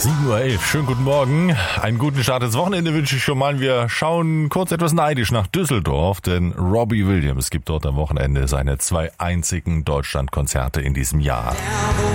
7:11 Uhr, schönen guten Morgen. Einen guten Start ins Wochenende wünsche ich schon mal. Wir schauen kurz etwas neidisch nach Düsseldorf, denn Robbie Williams gibt dort am Wochenende seine 2 einzigen Deutschlandkonzerte in diesem Jahr.